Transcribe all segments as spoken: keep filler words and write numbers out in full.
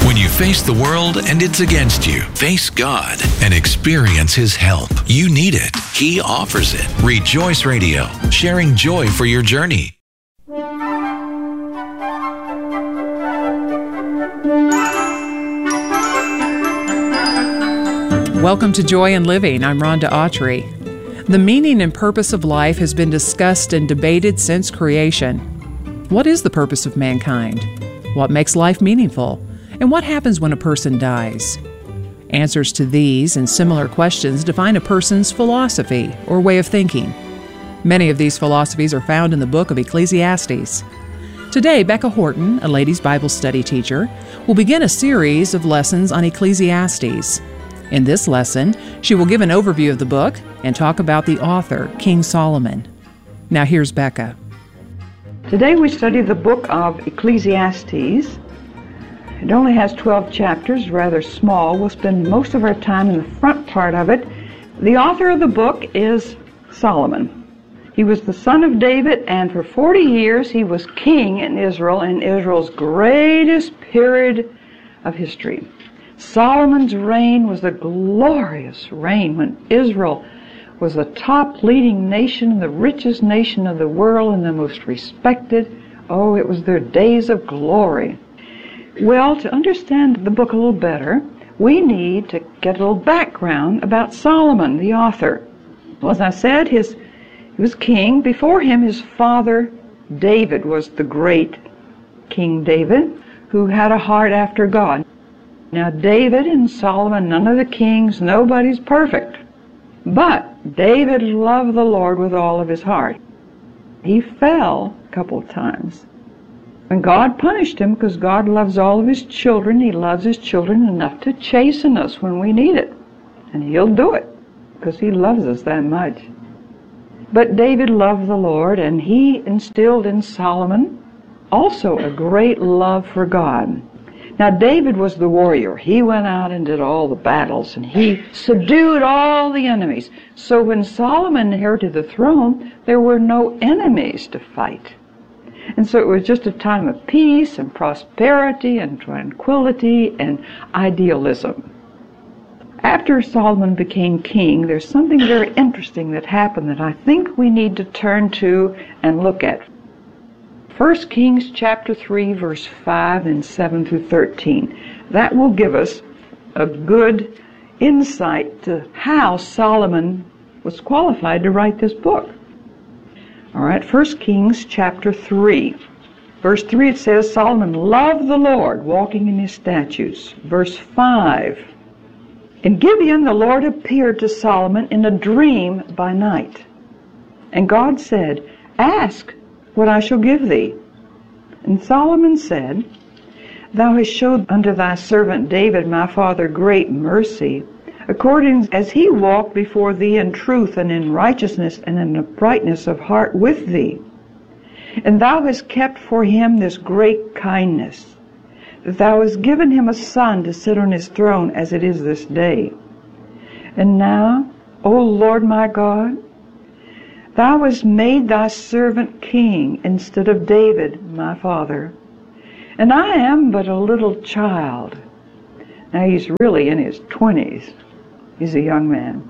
When you face the world and it's against you, face God and experience His help. You need it. He offers it. Rejoice Radio, sharing joy for your journey. Welcome to Joy in Living. I'm Rhonda Autry. The meaning and purpose of life has been discussed and debated since creation. What is the purpose of mankind? What makes life meaningful? And what happens when a person dies? Answers to these and similar questions define a person's philosophy or way of thinking. Many of these philosophies are found in the book of Ecclesiastes. Today, Becca Horton, a ladies' Bible study teacher, will begin a series of lessons on Ecclesiastes. In this lesson, she will give an overview of the book and talk about the author, King Solomon. Now here's Becca. Today we study the book of Ecclesiastes. It only has twelve chapters, rather small. We'll spend most of our time in the front part of it. The author of the book is Solomon. He was the son of David, and for forty years he was king in Israel, in Israel's greatest period of history. Solomon's reign was a glorious reign when Israel was the top leading nation, the richest nation of the world, and the most respected. Oh, it was their days of glory. Well, to understand the book a little better, we need to get a little background about Solomon, the author. Well, as I said, his, he was king. Before him, his father David was the great King David, who had a heart after God. Now, David and Solomon, none of the kings, nobody's perfect. But David loved the Lord with all of his heart. He fell a couple of times. And God punished him because God loves all of His children. He loves His children enough to chasten us when we need it. And He'll do it because He loves us that much. But David loved the Lord, and he instilled in Solomon also a great love for God. Now, David was the warrior. He went out and did all the battles, and he subdued all the enemies. So when Solomon inherited the throne, there were no enemies to fight. And so it was just a time of peace and prosperity and tranquility and idealism. After Solomon became king, there's something very interesting that happened that I think we need to turn to and look at. First Kings chapter three, verse five and seven through thirteen. That will give us a good insight to how Solomon was qualified to write this book. All right, First Kings chapter three. Verse three, it says, Solomon loved the Lord, walking in His statutes. Verse five, in Gibeon the Lord appeared to Solomon in a dream by night. And God said, ask what I shall give thee. And Solomon said, Thou hast showed unto thy servant David my father great mercy, according as he walked before thee in truth and in righteousness and in uprightness of heart with thee. And thou hast kept for him this great kindness, that thou hast given him a son to sit on his throne as it is this day. And now, O Lord my God, Thou hast made thy servant king instead of David, my father. And I am but a little child. Now he's really in his twenties. He's a young man.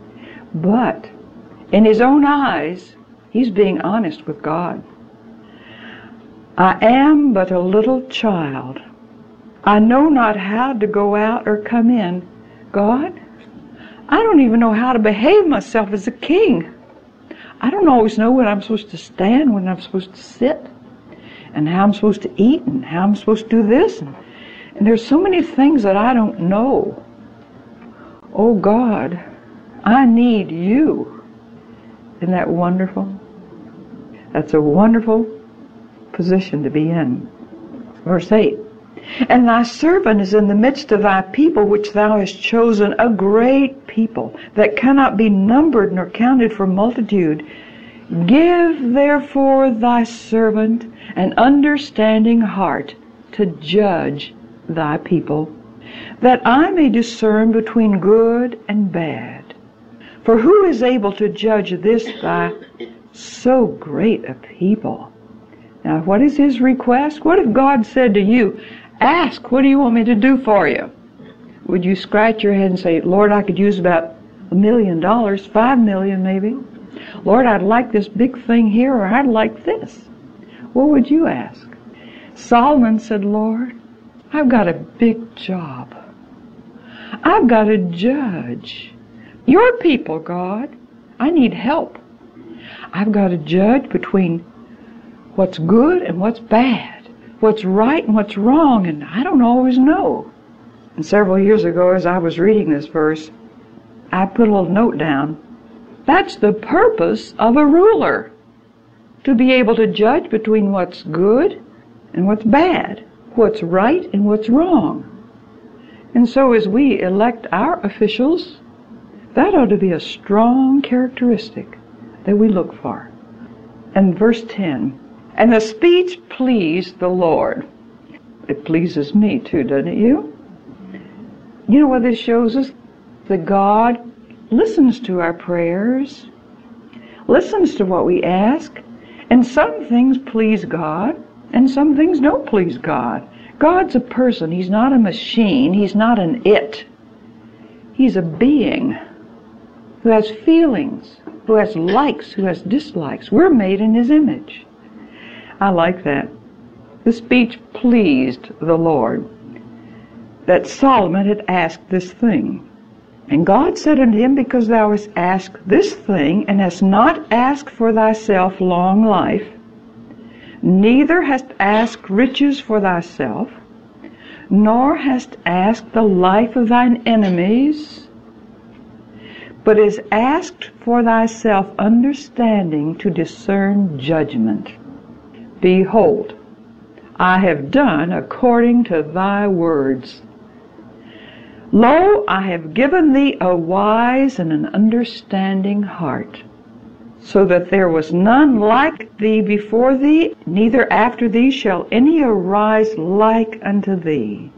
But in his own eyes, he's being honest with God. I am but a little child. I know not how to go out or come in. God, I don't even know how to behave myself as a king. I don't always know when I'm supposed to stand, when I'm supposed to sit, and how I'm supposed to eat, and how I'm supposed to do this. And, and there's so many things that I don't know. Oh God, I need You. Isn't that wonderful? That's a wonderful position to be in. Verse eight. And thy servant is in the midst of thy people, which thou hast chosen, a great people, that cannot be numbered nor counted for multitude. Give therefore thy servant an understanding heart to judge thy people, that I may discern between good and bad. For who is able to judge this thy so great a people? Now, what is his request? What if God said to you, Ask, what do you want me to do for you? Would you scratch your head and say, Lord, I could use about a million dollars, five million maybe. Lord, I'd like this big thing here, or I'd like this. What would you ask? Solomon said, Lord, I've got a big job. I've got to judge your people, God. I need help. I've got to judge between what's good and what's bad, what's right and what's wrong, and I don't always know. And several years ago, as I was reading this verse, I put a little note down. That's the purpose of a ruler, to be able to judge between what's good and what's bad, what's right and what's wrong. And so as we elect our officials, that ought to be a strong characteristic that we look for. And verse ten, and the speech pleased the Lord. It pleases me too, doesn't it you? You know what this shows us? That God listens to our prayers, listens to what we ask, and some things please God, and some things don't please God. God's a person. He's not a machine. He's not an it. He's a being who has feelings, who has likes, who has dislikes. We're made in His image. I like that. The speech pleased the Lord, that Solomon had asked this thing. And God said unto him, because thou hast asked this thing, and hast not asked for thyself long life, neither hast asked riches for thyself, nor hast asked the life of thine enemies, but hast asked for thyself understanding to discern judgment. Behold, I have done according to thy words. Lo, I have given thee a wise and an understanding heart, so that there was none like thee before thee, neither after thee shall any arise like unto thee.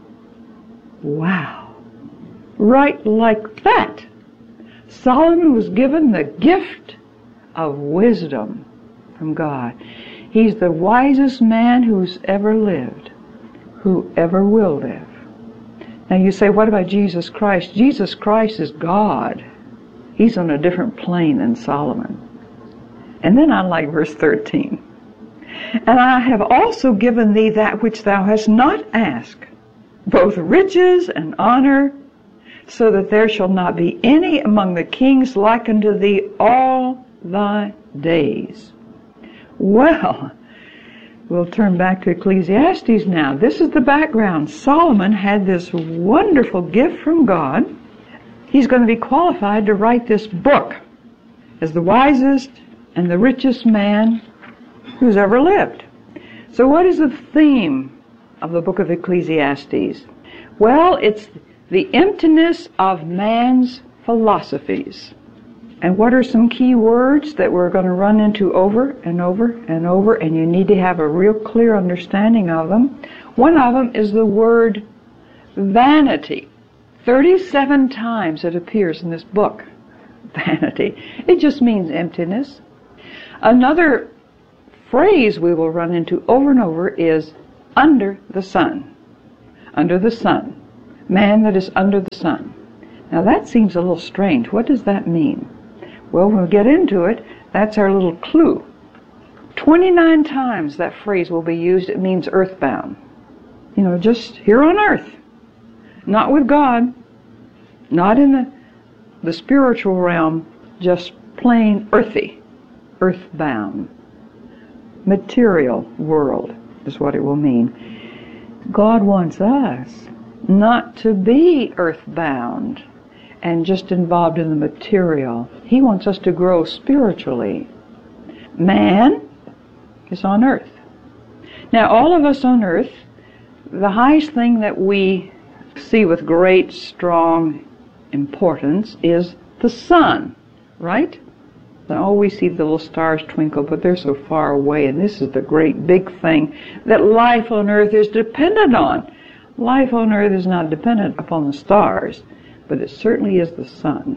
Wow. Right like that. Solomon was given the gift of wisdom from God. He's the wisest man who's ever lived, who ever will live. Now you say, what about Jesus Christ? Jesus Christ is God. He's on a different plane than Solomon. And then I like verse thirteen. And I have also given thee that which thou hast not asked, both riches and honor, so that there shall not be any among the kings like unto thee all thy days. Well, we'll turn back to Ecclesiastes now. This is the background. Solomon had this wonderful gift from God. He's going to be qualified to write this book as the wisest and the richest man who's ever lived. So what is the theme of the book of Ecclesiastes? Well, it's the emptiness of man's philosophies. And what are some key words that we're going to run into over and over and over, and you need to have a real clear understanding of them? One of them is the word vanity. thirty-seven times it appears in this book. Vanity. It just means emptiness. Another phrase we will run into over and over is under the sun. Under the sun. Man that is under the sun. Now that seems a little strange. What does that mean? Well, when we get into it, that's our little clue. twenty-nine times that phrase will be used. It means earthbound. You know, just here on earth. Not with God. Not in the, the spiritual realm. Just plain earthy. Earthbound. Material world is what it will mean. God wants us not to be earthbound and just involved in the material. He wants us to grow spiritually. Man is on earth. Now, all of us on earth, the highest thing that we see with great, strong importance is the sun, right? Oh, we see the little stars twinkle, but they're so far away, and this is the great big thing that life on earth is dependent on. Life on earth is not dependent upon the stars, but it certainly is the sun.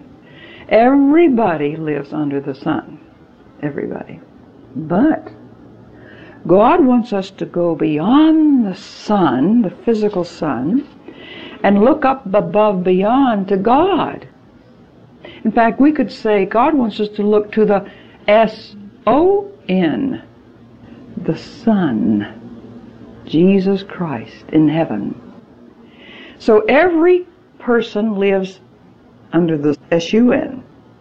Everybody lives under the sun. Everybody. But God wants us to go beyond the sun, the physical sun, and look up above beyond to God. In fact, we could say God wants us to look to the S O N, the Son, Jesus Christ in heaven. So every person lives under the S U N.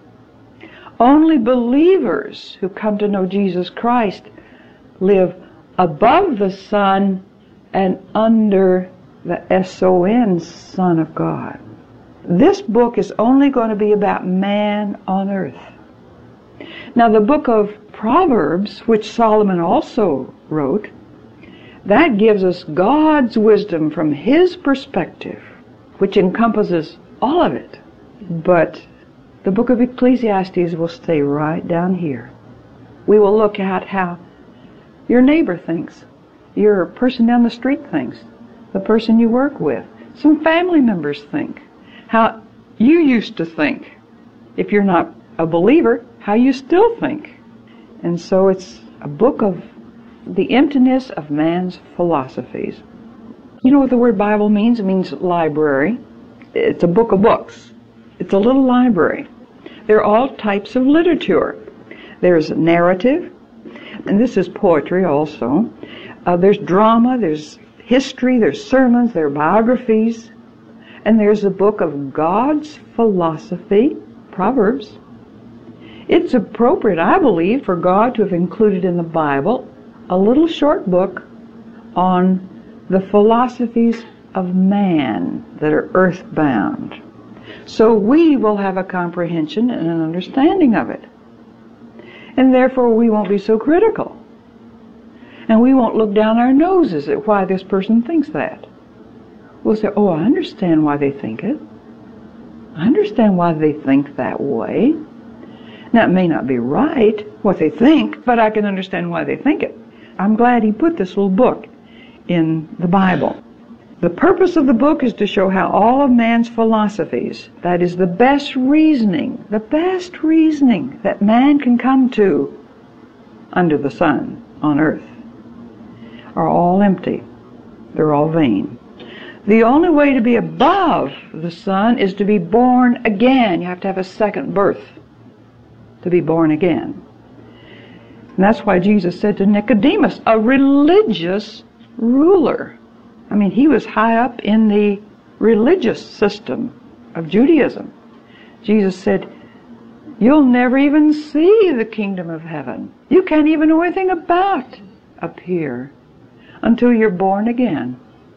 Only believers who come to know Jesus Christ live above the sun and under the S O N, Son of God. This book is only going to be about man on earth. Now, the book of Proverbs, which Solomon also wrote, that gives us God's wisdom from his perspective, which encompasses all of it. But the book of Ecclesiastes will stay right down here. We will look at how your neighbor thinks, your person down the street thinks, the person you work with, some family members think, how you used to think. If you're not a believer, how you still think. And so it's a book of the emptiness of man's philosophies. You know what the word Bible means? It means library. It's a book of books. It's a little library. There are all types of literature. There's narrative, and this is poetry also. Uh, there's drama, there's history, there's sermons, there are biographies, and there's a book of God's philosophy, Proverbs. It's appropriate, I believe, for God to have included in the Bible a little short book on the philosophies of man that are earthbound. So we will have a comprehension and an understanding of it. And therefore we won't be so critical. And we won't look down our noses at why this person thinks that. We'll say, oh, I understand why they think it. I understand why they think that way. Now, it may not be right, what they think, but I can understand why they think it. I'm glad he put this little book in the Bible. The purpose of the book is to show how all of man's philosophies, that is the best reasoning, the best reasoning that man can come to under the sun on earth, are all empty. They're all vain. The only way to be above the sun is to be born again. You have to have a second birth to be born again. And that's why Jesus said to Nicodemus, a religious ruler. I mean, he was high up in the religious system of Judaism. Jesus said, you'll never even see the kingdom of heaven. You can't even know anything about up here until you're born again.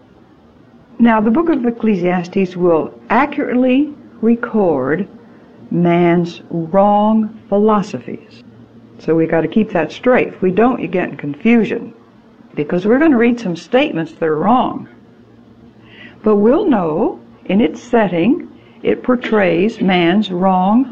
Now, the book of Ecclesiastes will accurately record man's wrong philosophies. So we got to keep that straight. If we don't, you get in confusion. Because we're going to read some statements that are wrong. But we'll know, in its setting, it portrays man's wrong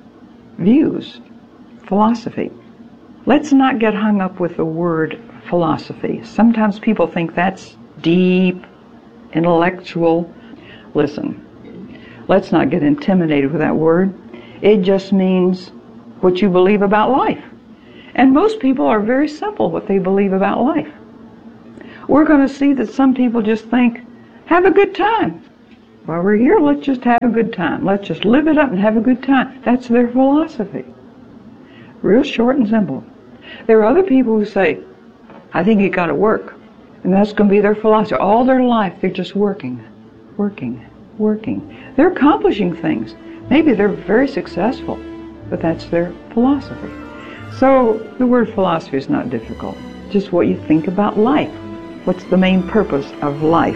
views, philosophy. Let's not get hung up with the word philosophy. Sometimes people think that's deep, intellectual. Listen, let's not get intimidated with that word. It just means what you believe about life. And most people are very simple what they believe about life. We're going to see that some people just think, have a good time. While we're here, let's just have a good time. Let's just live it up and have a good time. That's their philosophy. Real short and simple. There are other people who say, I think you got to work. And that's going to be their philosophy. All their life, they're just working, working, working. They're accomplishing things. Maybe they're very successful, but that's their philosophy. So the word philosophy is not difficult. Just what you think about life. What's the main purpose of life?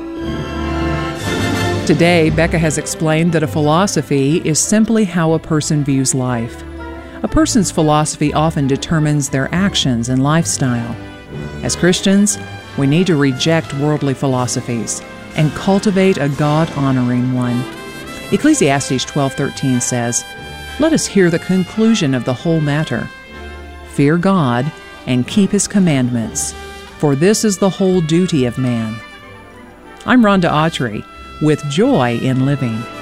Today, Becca has explained that a philosophy is simply how a person views life. A person's philosophy often determines their actions and lifestyle. As Christians, we need to reject worldly philosophies and cultivate a God-honoring one. Ecclesiastes twelve thirteen says, let us hear the conclusion of the whole matter. Fear God and keep His commandments, for this is the whole duty of man. I'm Rhonda Autry with Joy in Living.